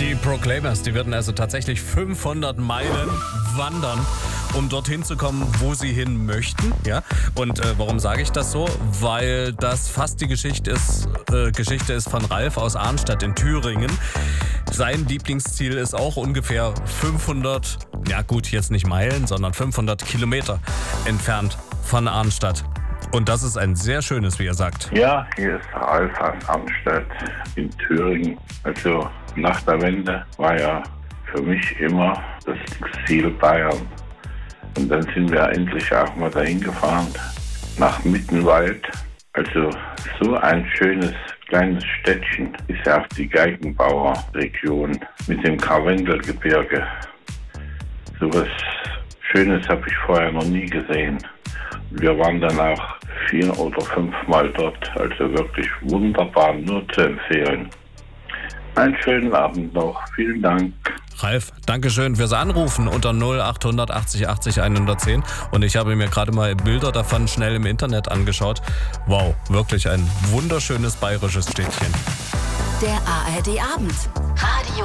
Die Proclaimers, die werden also tatsächlich 500 Meilen wandern, um dorthin zu kommen, wo sie hin möchten. Ja? Und warum sage ich das so? Weil das fast die Geschichte ist von Ralf aus Arnstadt in Thüringen. Sein Lieblingsziel ist auch ungefähr 500, ja gut, jetzt nicht Meilen, sondern 500 Kilometer entfernt von Arnstadt. Und das ist ein sehr schönes, wie er sagt. Ja, hier ist Ralf aus Arnstadt in Thüringen. Also nach der Wende war ja für mich immer das Ziel Bayern. Und dann sind wir endlich auch mal dahin gefahren, nach Mittenwald. Also so ein schönes kleines Städtchen ist ja auch die Geigenbauer-Region mit dem Karwendelgebirge. So was Schönes habe ich vorher noch nie gesehen. Wir waren dann auch 4 oder 5 Mal dort, also wirklich wunderbar, nur zu empfehlen. Einen schönen Abend noch, vielen Dank. Ralf, Dankeschön fürs Anrufen unter 0800 80 80 110. Und ich habe mir gerade mal Bilder davon schnell im Internet angeschaut. Wow, wirklich ein wunderschönes bayerisches Städtchen. Der ARD Abend. Radio